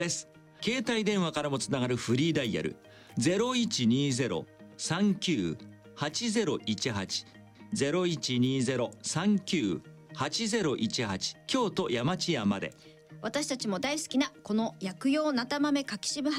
です。携帯電話からもつながるフリーダイヤル 0120-39-8018 0120-39-8018 京都山千屋まで。 私たちも大好きなこの薬用菜玉豆柿渋